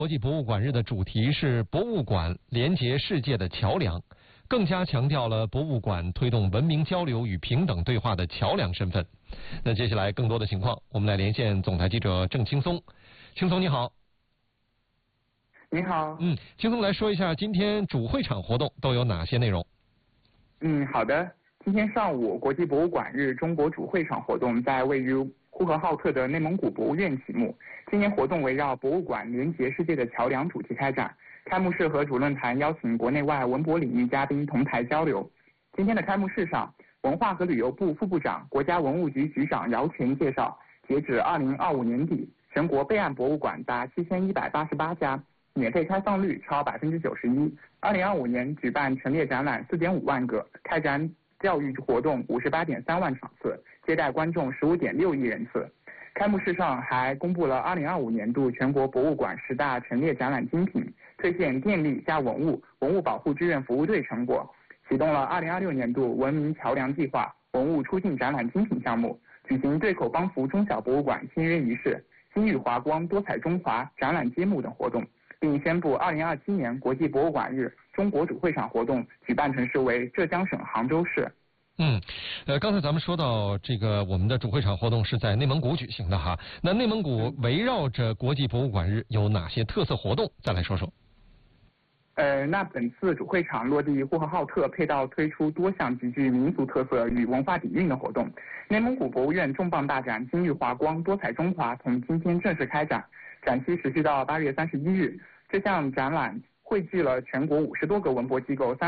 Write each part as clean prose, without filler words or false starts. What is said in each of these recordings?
国际博物馆日的主题是博物馆连结世界的桥梁，更加强调了博物馆推动文明交流与平等对话的桥梁身份。那接下来更多的情况，我们来连线总台记者郑青松。青松你好。 你好。 青松来说一下今天主会场活动都有哪些内容？ 好的。今天上午，国际博物馆日中国主会场活动在位于呼和浩特的内蒙古博物院启幕。今年活动围绕博物馆连结世界的桥梁主题开展，开幕式和主论坛邀请国内外文博领域嘉宾同台交流。今天的开幕式上，文化和旅游部副部长、国家文物局局长姚全介绍，截止2025年底，全国备案博物馆达7188家，免费开放率超91%。2025年举办陈列展览4.5万个，开展教育活动58.3万场次，接待观众15.6亿人次。开幕式上还公布了2025年度全国博物馆10大陈列展览精品，推荐电力加文物保护志愿服务队成果，启动了2026年度文明桥梁计划文物出境展览精品项目，举行对口帮扶中小博物馆签约仪式、金玉华光多彩中华展览揭幕等活动，并宣布2027年国际博物馆日中国主会场活动举办城市为浙江省杭州市。 刚才咱们说到这个我们的主会场活动是在内蒙古举行的哈，那内蒙古围绕着国际博物馆日有哪些特色活动？再来说说。 那本次主会场落地呼和浩特，配套推出多项极具民族特色与文化底蕴的活动。内蒙古博物院重磅大展金玉华光多彩中华从今天正式开展，展期持续到8月31日。这项展览汇聚了全国50多个文博机构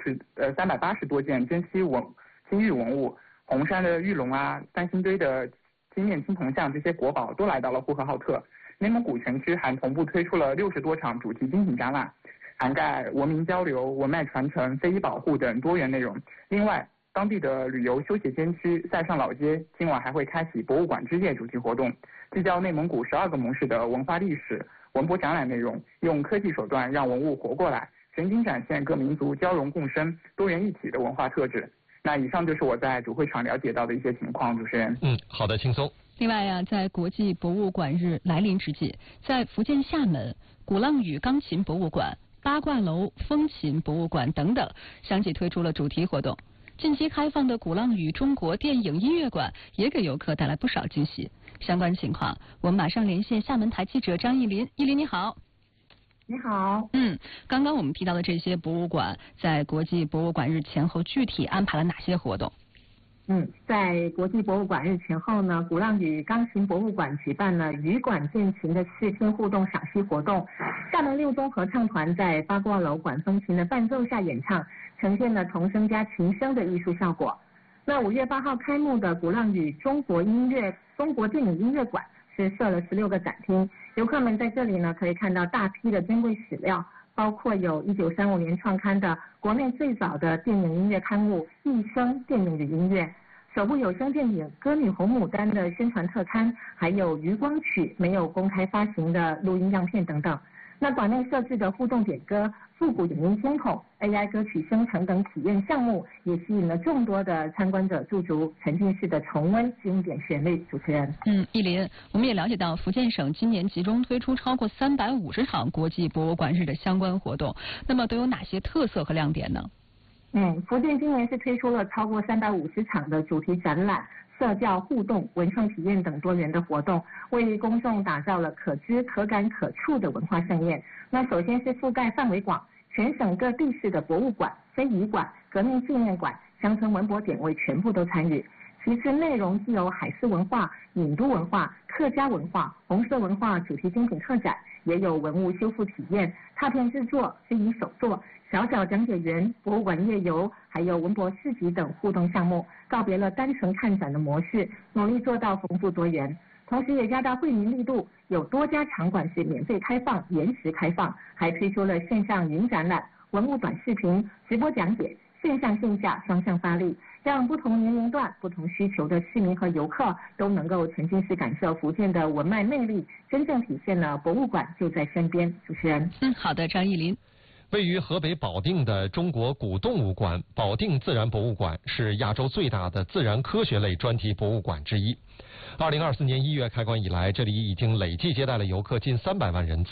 380多件珍稀金玉文物，红山的玉龙啊，三星堆的金面青铜像，这些国宝都来到了呼和浩特。内蒙古全区还同步推出了60多场主题精品展览，涵盖文明交流、文脉传承、非遗保护等多元内容。另外，当地的旅游休闲街区塞上老街今晚还会开启博物馆之夜主题活动，聚焦内蒙古12个盟市的文化历史、文博展览内容，用科技手段让文物活过来，全景展现各民族交融共生、多元一体的文化特质。那以上就是我在主会场了解到的一些情况，主持人。 好的，轻松。 另外在国际博物馆日来临之际，在福建厦门鼓浪屿钢琴博物馆、八卦楼风琴博物馆等等相继推出了主题活动。近期开放的鼓浪屿中国电影音乐馆也给游客带来不少惊喜。相关情况，我们马上连线厦门台记者张艺林。艺林你好。 你好。 刚刚我们提到的这些博物馆，在国际博物馆日前后具体安排了哪些活动？ 在国际博物馆日前后呢，鼓浪屿钢琴博物馆举办了羽管键琴的视听互动赏析活动。厦门六中合唱团在八卦楼管风琴的伴奏下演唱，呈现了童声加琴声的艺术效果。那5月8号开幕的鼓浪屿中国电影音乐馆是设了16个展厅，游客们在这里呢可以看到大批的珍贵史料，包括有1935年创刊的国内最早的电影音乐刊物《一生电影与音乐》，首部有声电影《歌女红牡丹》的宣传特刊，还有《余光曲》没有公开发行的录音样片等等。那馆内设置的互动点歌、复古影音监控、AI 歌曲生成等体验项目，也吸引了众多的参观者驻足，沉浸式的重温经典旋律。主持人， 艺林，我们也了解到福建省今年集中推出超过350场国际博物馆日的相关活动，那么都有哪些特色和亮点呢？ 福建今年是推出了超过350场的主题展览、社教互动、文创体验等多元的活动，为公众打造了可知、可感、可触的文化盛宴。那首先是覆盖范围广，全省各地市的博物馆、非遗馆、革命纪念馆、乡村文博点位全部都参与。其次，内容既有海事文化、闽都文化、客家文化、红色文化主题精品特展，也有文物修复体验、拓片制作、非遗手作、小小讲解员、博物馆夜游，还有文博市集等互动项目，告别了单纯看展的模式，努力做到丰富多元。同时也加大惠民力度，有多家场馆是免费开放、延时开放，还推出了线上云展览、文物短视频、直播讲解，线上线下双向发力，让不同年龄段、不同需求的市民和游客都能够沉浸式感受福建的文脉魅力，真正体现了博物馆就在身边。主持人， 好的，张艺林。 位于河北保定的中国古动物馆保定自然博物馆是亚洲最大的自然科学类专题博物馆之一。2024年1月开馆以来，这里已经累计接待了游客近300万人次。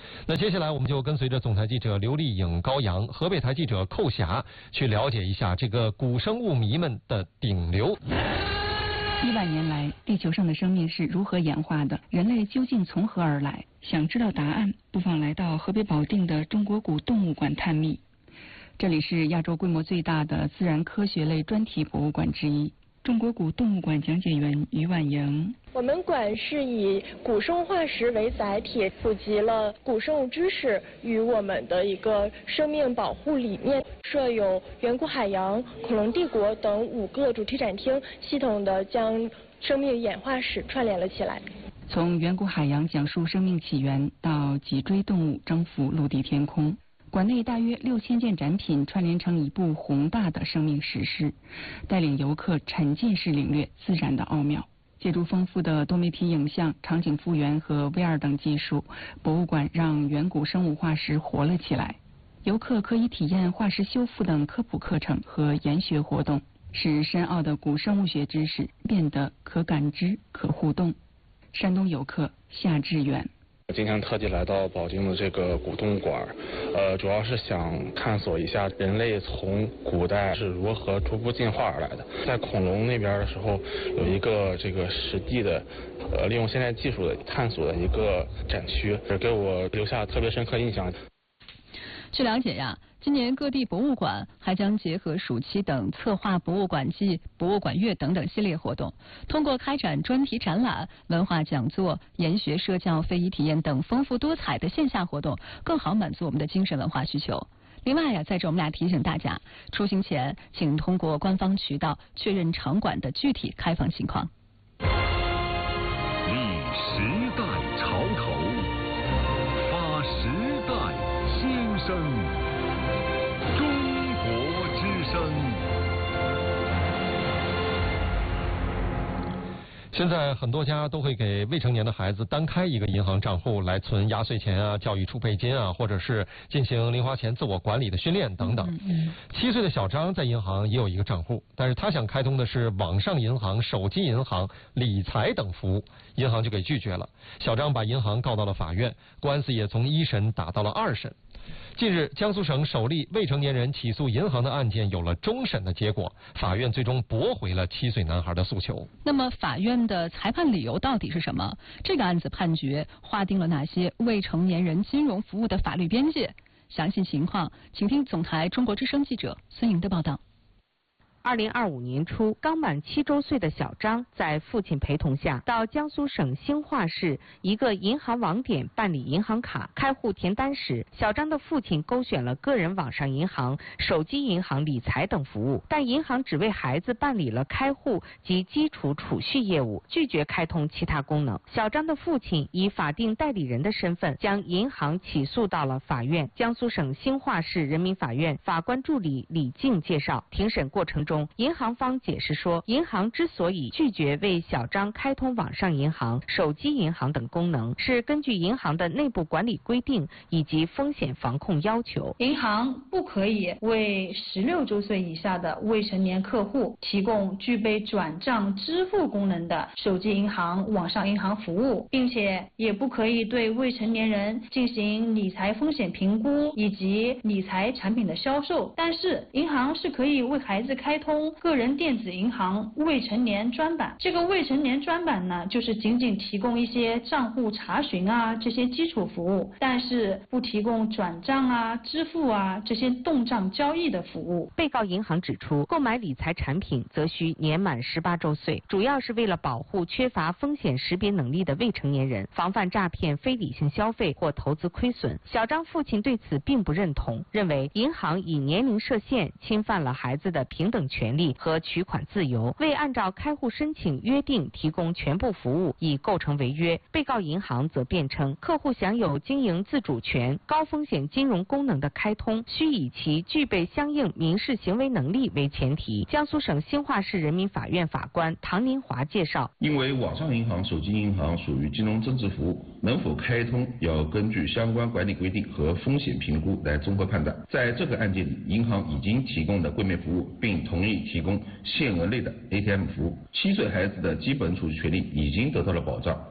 那接下来我们就跟随着总台记者刘丽颖、高阳、河北台记者寇霞去了解一下这个古生物迷们的顶流。 1万年来，地球上的生命是如何演化的？人类究竟从何而来？想知道答案，不妨来到河北保定的中国古动物馆探秘。这里是亚洲规模最大的自然科学类专题博物馆之一。中国古动物馆讲解员于婉莹。 我们馆是以古生物化石为载体，普及了古生物知识与我们的一个生命保护理念。设有远古海洋、恐龙帝国等5个主题展厅，系统的将生命演化史串联了起来。 从远古海洋讲述生命起源，到脊椎动物征服陆地天空。馆内大约6000件展品串联成一部宏大的生命史诗，带领游客沉浸式领略自然的奥妙。借助丰富的多媒体影像、场景复原和 VR 等技术，博物馆让远古生物化石活了起来。游客可以体验化石修复等科普课程和研学活动，使深奥的古生物学知识变得可感知、可互动。山东游客夏志远。 今天特地来到保定的这个古动物馆，主要是想探索一下人类从古代是如何逐步进化而来的。在恐龙那边的时候，有一个这个实地的，利用现代技术的探索的一个展区，给我留下特别深刻印象。 据了解呀，今年各地博物馆还将结合暑期等策划博物馆季、博物馆月等等系列活动，通过开展专题展览、文化讲座、研学社教、非遗体验等丰富多彩的线下活动，更好满足我们的精神文化需求。另外呀，在这我们俩提醒大家，出行前请通过官方渠道确认场馆的具体开放情况。 立时代潮头，发时代新生，中国之声。 现在很多家都会给未成年的孩子单开一个银行账户来存压岁钱啊、教育储备金啊，或者是进行零花钱自我管理的训练等等。7岁的小张在银行也有一个账户，但是他想开通的是网上银行、手机银行、理财等服务，银行就给拒绝了。小张把银行告到了法院，官司也从1审打到了2审。近日，江苏省首例未成年人起诉银行的案件有了终审的结果，法院最终驳回了7岁男孩的诉求。 那么，法院的裁判理由到底是什么？这个案子判决划定了哪些未成年人金融服务的法律边界？详细情况，请听总台中国之声记者孙莹的报道。 2025年初，刚满7周岁的小张在父亲陪同下，到江苏省兴化市一个银行网点办理银行卡开户填单时，小张的父亲勾选了个人网上银行、手机银行、理财等服务，但银行只为孩子办理了开户及基础储蓄业务，拒绝开通其他功能。小张的父亲以法定代理人的身份将银行起诉到了法院。江苏省兴化市人民法院法官助理李静介绍，庭审过程中，银行方解释说，银行之所以拒绝为小张开通网上银行、手机银行等功能，是根据银行的内部管理规定以及风险防控要求。 银行不可以为16周岁以下的未成年客户提供具备转账支付功能的手机银行、网上银行服务，并且也不可以对未成年人进行理财风险评估以及理财产品的销售。但是，银行是可以为孩子开通个人电子银行未成年专版。这个未成年专版呢，就是仅仅提供一些账户查询啊这些基础服务，但是不提供转账啊、支付啊这些动账交易的服务。 被告银行指出，购买理财产品则需年满18周岁，主要是为了保护缺乏风险识别能力的未成年人，防范诈骗、非理性消费或投资亏损。小张父亲对此并不认同，认为银行以年龄设限，侵犯了孩子的平等权利和取款自由，未按照开户申请约定提供全部服务，已构成违约。被告银行则辩称，客户享有经营自主权，高风险金融功能的开通需以其具备相应民事行为能力为前提。江苏省兴化市人民法院法官唐林华介绍， 因为网上银行、手机银行属于金融增值服务，能否开通要根据相关管理规定和风险评估来综合判断。在这个案件里，银行已经提供的柜面服务，并同意提供限额内的 ATM 服务，7岁孩子的基本储蓄权利已经得到了保障。